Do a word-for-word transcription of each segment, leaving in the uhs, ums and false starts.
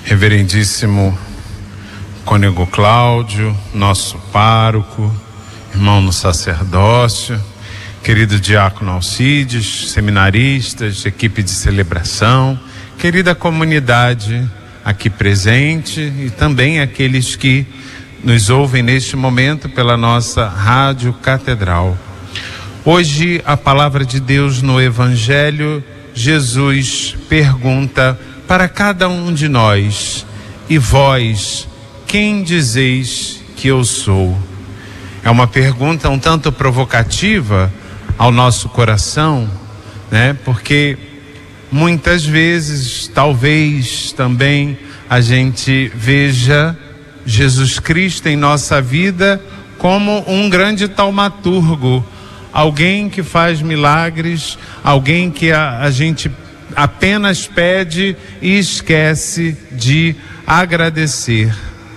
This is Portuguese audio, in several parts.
Reverendíssimo Cônego Cláudio, nosso pároco, irmão no sacerdócio, querido diácono Alcides, seminaristas, equipe de celebração, querida comunidade aqui presente e também aqueles que nos ouvem neste momento pela nossa Rádio Catedral. Hoje, a palavra de Deus no Evangelho, Jesus pergunta para cada um de nós: e vós, quem dizeis que eu sou? É uma pergunta um tanto provocativa ao nosso coração, né? Porque muitas vezes, talvez também a gente veja Jesus Cristo em nossa vida como um grande taumaturgo, alguém que faz milagres, alguém que a, a gente apenas pede e esquece de agradecer.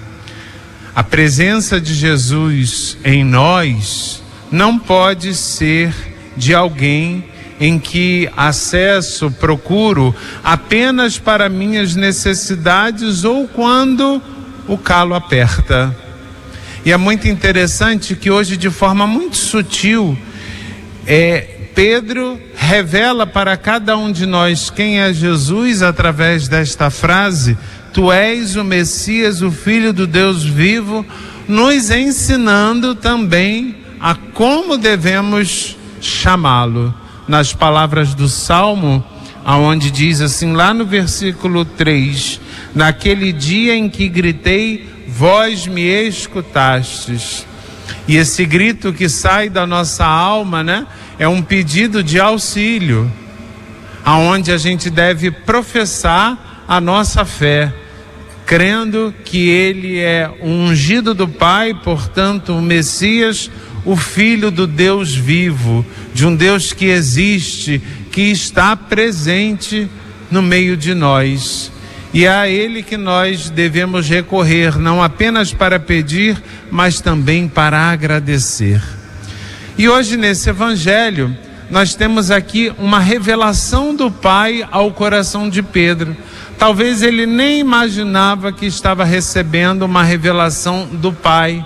A presença de Jesus em nós não pode ser de alguém em que acesso, procuro apenas para minhas necessidades ou quando o calo aperta. E é muito interessante que hoje, de forma muito sutil, é, Pedro revela para cada um de nós quem é Jesus através desta frase: tu és o Messias, o Filho do Deus vivo, nos ensinando também a como devemos chamá-lo. Nas palavras do Salmo, aonde diz assim, lá no versículo três: naquele dia em que gritei, vós me escutastes. E esse grito que sai da nossa alma, né, é um pedido de auxílio, aonde a gente deve professar a nossa fé, crendo que ele é o ungido do Pai, portanto o Messias, o Filho do Deus vivo, de um Deus que existe, que está presente no meio de nós. E é a ele que nós devemos recorrer, não apenas para pedir, mas também para agradecer. E hoje nesse Evangelho, nós temos aqui uma revelação do Pai ao coração de Pedro. Talvez ele nem imaginava que estava recebendo uma revelação do Pai.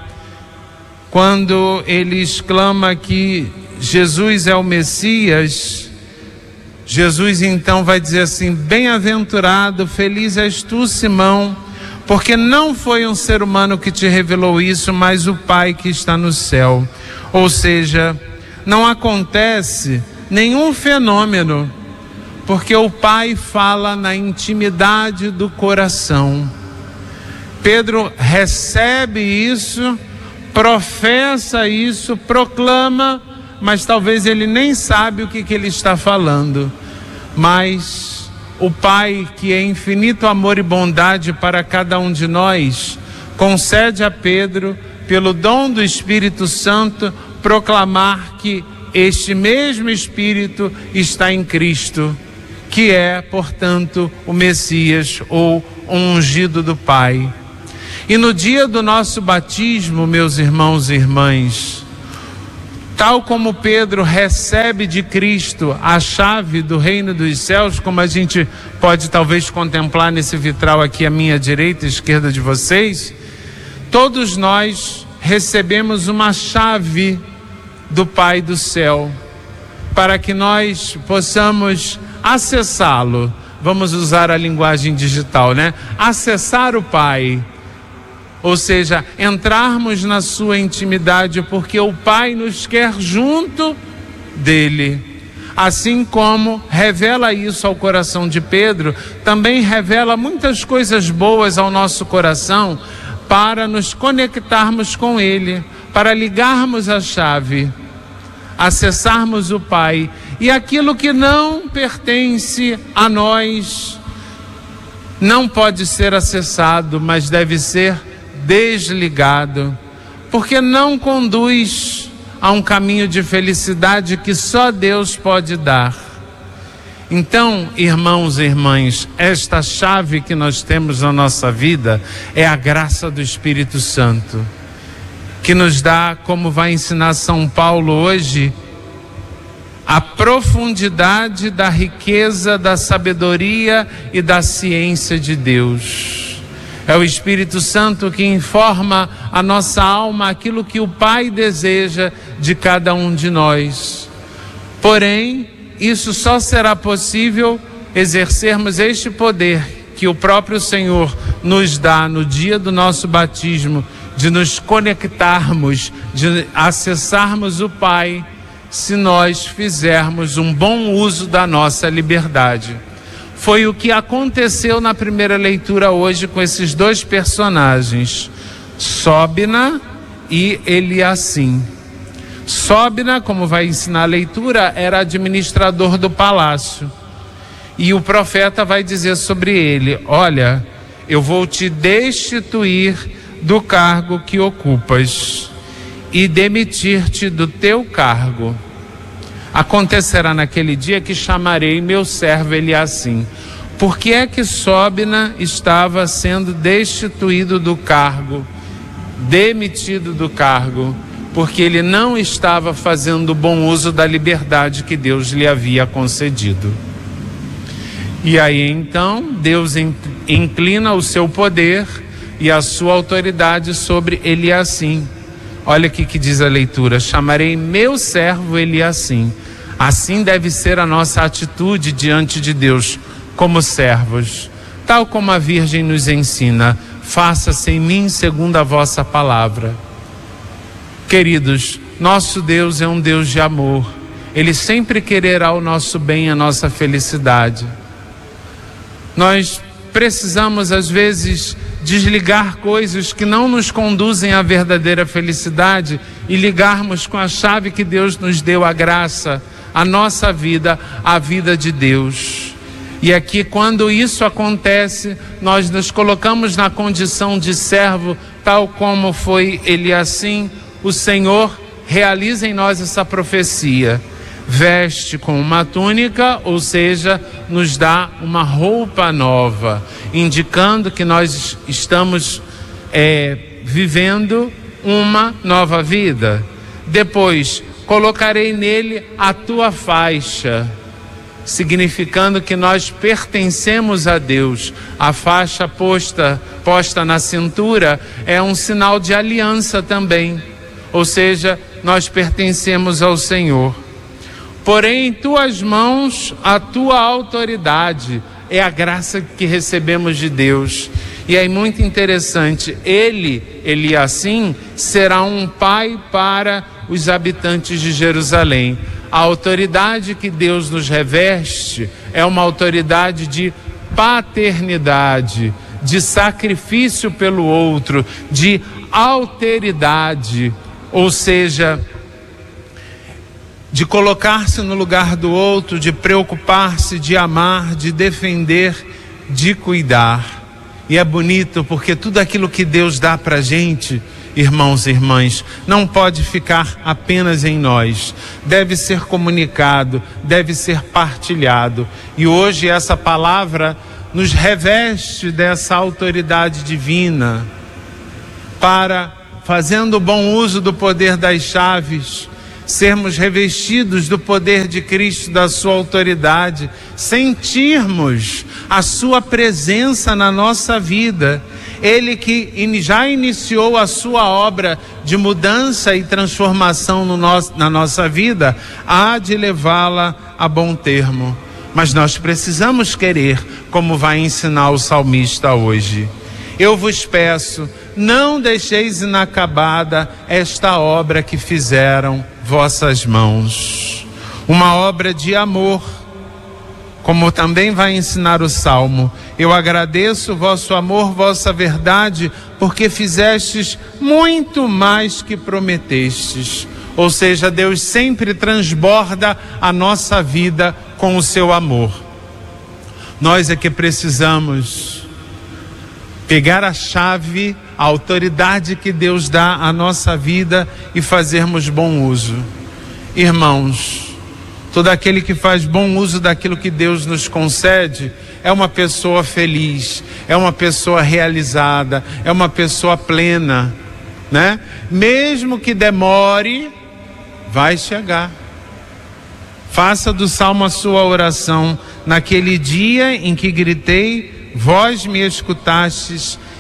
Quando ele exclama que Jesus é o Messias, Jesus então vai dizer assim: bem-aventurado, feliz és tu, Simão, porque não foi um ser humano que te revelou isso, mas o Pai que está no céu. Ou seja, não acontece nenhum fenômeno, porque o Pai fala na intimidade do coração. Pedro recebe isso, professa isso, proclama, mas talvez ele nem sabe o que, que ele está falando. Mas o Pai, que é infinito amor e bondade para cada um de nós, concede a Pedro, pelo dom do Espírito Santo, proclamar que este mesmo Espírito está em Cristo, que é, portanto, o Messias ou o ungido do Pai. E no dia do nosso batismo, meus irmãos e irmãs, tal como Pedro recebe de Cristo a chave do reino dos céus, como a gente pode talvez contemplar nesse vitral aqui à minha direita e esquerda de vocês, todos nós recebemos uma chave do Pai do céu, para que nós possamos acessá-lo. Vamos usar a linguagem digital, né? Acessar o Pai. Ou seja, entrarmos na sua intimidade, porque o Pai nos quer junto dele. Assim como revela isso ao coração de Pedro, também revela muitas coisas boas ao nosso coração para nos conectarmos com ele, para ligarmos a chave, acessarmos o Pai. E aquilo que não pertence a nós não pode ser acessado, mas deve ser desligado, porque não conduz a um caminho de felicidade que só Deus pode dar. Então, irmãos e irmãs, esta chave que nós temos na nossa vida é a graça do Espírito Santo, que nos dá, como vai ensinar São Paulo hoje, a profundidade da riqueza, da sabedoria e da ciência de Deus. É o Espírito Santo que informa a nossa alma aquilo que o Pai deseja de cada um de nós. Porém, isso só será possível exercermos este poder que o próprio Senhor nos dá no dia do nosso batismo, de nos conectarmos, de acessarmos o Pai, se nós fizermos um bom uso da nossa liberdade. Foi o que aconteceu na primeira leitura hoje com esses dois personagens, Sóbina e Eliacim. Sóbina, como vai ensinar a leitura, era administrador do palácio. E o profeta vai dizer sobre ele: olha, eu vou te destituir do cargo que ocupas e demitir-te do teu cargo. Acontecerá naquele dia que chamarei meu servo Eliacim. Por que é que Sóbina estava sendo destituído do cargo, demitido do cargo? Porque ele não estava fazendo bom uso da liberdade que Deus lhe havia concedido. E aí então Deus inclina o seu poder e a sua autoridade sobre Eliacim. Olha o que diz a leitura: chamarei meu servo Eliacim. Assim deve ser a nossa atitude diante de Deus como servos. Tal como a Virgem nos ensina: faça-se em mim segundo a vossa palavra. Queridos, nosso Deus é um Deus de amor. Ele sempre quererá o nosso bem, a nossa felicidade. Nós precisamos, às vezes, desligar coisas que não nos conduzem à verdadeira felicidade e ligarmos com a chave que Deus nos deu, a graça, a nossa vida, a vida de Deus. E aqui, quando isso acontece, nós nos colocamos na condição de servo, tal como foi Eliacim. O Senhor realiza em nós essa profecia. Veste com uma túnica, ou seja, nos dá uma roupa nova, indicando que nós estamos é, vivendo uma nova vida. Depois, colocarei nele a tua faixa, significando que nós pertencemos a Deus. A faixa posta, posta na cintura é um sinal de aliança também, ou seja, nós pertencemos ao Senhor. Porém, em tuas mãos a tua autoridade, é a graça que recebemos de Deus. E é muito interessante, ele, Eliacim, será um pai para os habitantes de Jerusalém. A autoridade que Deus nos reveste é uma autoridade de paternidade, de sacrifício pelo outro, de alteridade, ou seja, de colocar-se no lugar do outro, de preocupar-se, de amar, de defender, de cuidar. E é bonito porque tudo aquilo que Deus dá pra gente, irmãos e irmãs, não pode ficar apenas em nós. Deve ser comunicado, deve ser partilhado. E hoje essa palavra nos reveste dessa autoridade divina para, fazendo bom uso do poder das chaves, sermos revestidos do poder de Cristo, da sua autoridade, sentirmos a sua presença na nossa vida. Ele que já iniciou a sua obra de mudança e transformação no nosso, na nossa vida, há de levá-la a bom termo. Mas nós precisamos querer, como vai ensinar o salmista hoje. Eu vos peço, não deixeis inacabada esta obra que fizeram vossas mãos. Uma obra de amor, como também vai ensinar o Salmo. Eu agradeço vosso amor, vossa verdade, porque fizestes muito mais que prometestes. Ou seja, Deus sempre transborda a nossa vida com o seu amor. Nós é que precisamos pegar a chave, a autoridade que Deus dá à nossa vida e fazermos bom uso. Irmãos, todo aquele que faz bom uso daquilo que Deus nos concede é uma pessoa feliz, é uma pessoa realizada, é uma pessoa plena, né? Mesmo que demore, vai chegar. Faça do Salmo a sua oração. Naquele dia em que gritei, vós me escutastes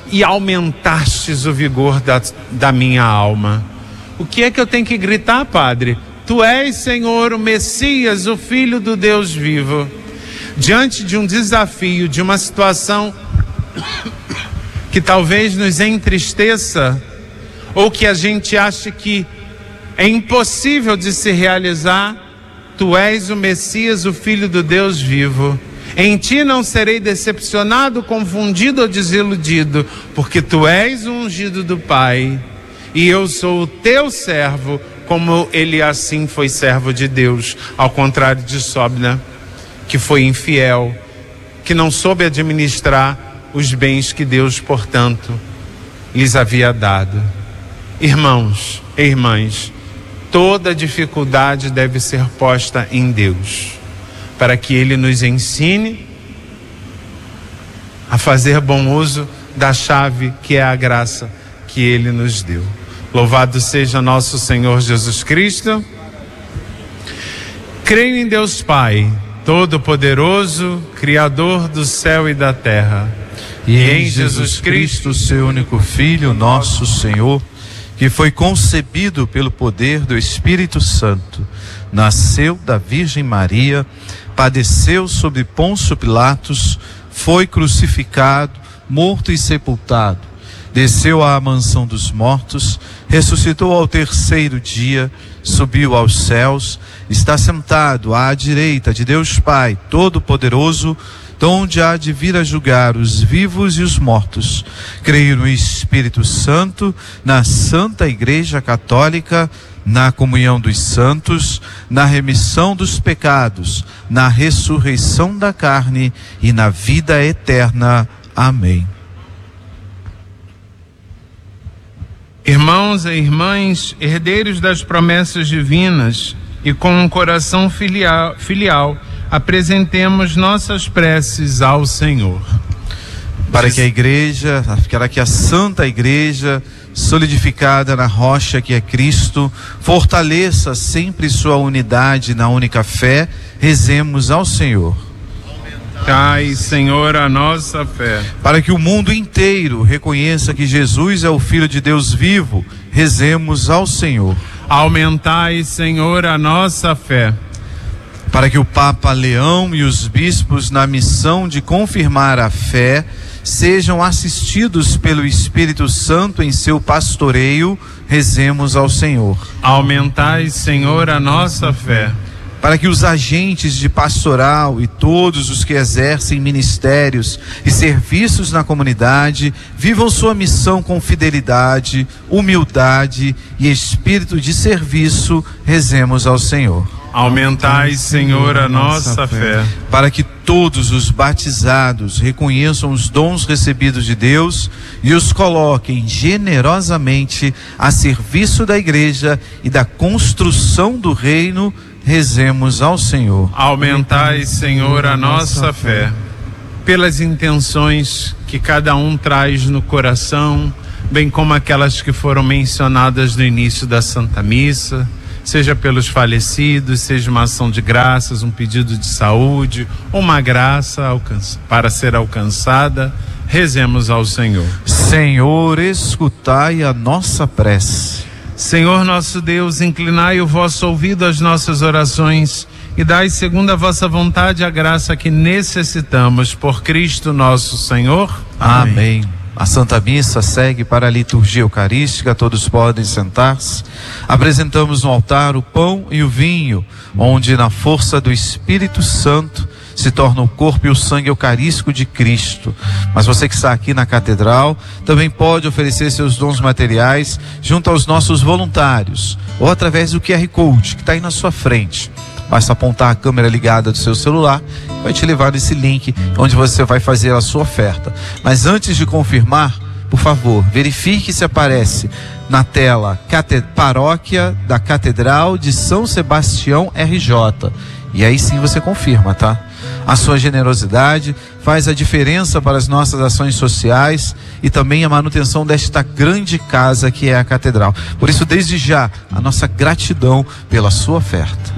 e aumentastes o vigor da, da minha alma. O que é que eu tenho que gritar, Padre? Tu és, Senhor, o Messias, o Filho do Deus vivo. Diante de um desafio, de uma situação que talvez nos entristeça, ou que a gente ache que é impossível de se realizar, tu és o Messias, o Filho do Deus vivo. Em ti não serei decepcionado, confundido ou desiludido, porque tu és o ungido do Pai, e eu sou o teu servo, como ele assim foi servo de Deus, ao contrário de Sóbna, que foi infiel, que não soube administrar os bens que Deus, portanto, lhes havia dado. Irmãos e irmãs, toda dificuldade deve ser posta em Deus, para que Ele nos ensine a fazer bom uso da chave que é a graça que Ele nos deu. Louvado seja nosso Senhor Jesus Cristo. Creio em Deus Pai, Todo-Poderoso, Criador do céu e da terra, e em Jesus Cristo, seu único Filho, nosso Senhor, que foi concebido pelo poder do Espírito Santo, nasceu da Virgem Maria, padeceu sob Pôncio Pilatos, foi crucificado, morto e sepultado, desceu à mansão dos mortos, ressuscitou ao terceiro dia, subiu aos céus, está sentado à direita de Deus Pai Todo-Poderoso, donde há de vir a julgar os vivos e os mortos. Creio no Espírito Santo, na Santa Igreja Católica, na comunhão dos santos, na remissão dos pecados, na ressurreição da carne e na vida eterna. Amém. Irmãos e irmãs, herdeiros das promessas divinas e com um coração filial, filial apresentemos nossas preces ao Senhor. Para que a igreja, para que a Santa Igreja, solidificada na rocha que é Cristo, fortaleça sempre sua unidade na única fé, rezemos ao Senhor. Aumentai, Senhor, a nossa fé. Para que o mundo inteiro reconheça que Jesus é o Filho de Deus vivo, rezemos ao Senhor. Aumentai, Senhor, a nossa fé. Para que o Papa Leão e os bispos, na missão de confirmar a fé, sejam assistidos pelo Espírito Santo em seu pastoreio, rezemos ao Senhor. Aumentai, Senhor, a nossa fé. Para que os agentes de pastoral e todos os que exercem ministérios e serviços na comunidade vivam sua missão com fidelidade, humildade e espírito de serviço, rezemos ao Senhor. Aumentai, Senhor, a nossa fé. Para que todos os batizados reconheçam os dons recebidos de Deus e os coloquem generosamente a serviço da Igreja e da construção do reino, rezemos ao Senhor. Aumentai, Senhor, a nossa fé. Pelas intenções que cada um traz no coração, bem como aquelas que foram mencionadas no início da Santa Missa, seja pelos falecidos, seja uma ação de graças, um pedido de saúde, uma graça alcança, para ser alcançada, rezemos ao Senhor. Senhor, escutai a nossa prece. Senhor nosso Deus, inclinai o vosso ouvido às nossas orações e dai, segundo a vossa vontade, a graça que necessitamos, por Cristo nosso Senhor. Amém. Amém. A Santa Missa segue para a liturgia eucarística, todos podem sentar-se. Apresentamos no altar o pão e o vinho, onde na força do Espírito Santo se torna o corpo e o sangue eucarístico de Cristo. Mas você que está aqui na catedral também pode oferecer seus dons materiais junto aos nossos voluntários, ou através do Q R Code que está aí na sua frente. Basta apontar a câmera ligada do seu celular, vai te levar nesse link onde você vai fazer a sua oferta. Mas antes de confirmar, por favor, verifique se aparece na tela Paróquia da Catedral de São Sebastião R J. E aí sim você confirma, tá? A sua generosidade faz a diferença para as nossas ações sociais e também a manutenção desta grande casa que é a Catedral. Por isso, desde já, a nossa gratidão pela sua oferta.